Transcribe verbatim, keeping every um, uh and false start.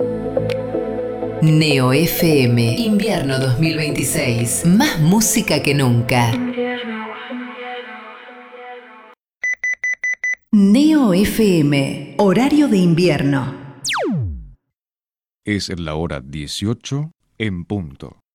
Neo F M, invierno dos mil veintiséis. Más música que nunca. Neo F M, horario de invierno. Es la hora dieciocho en punto.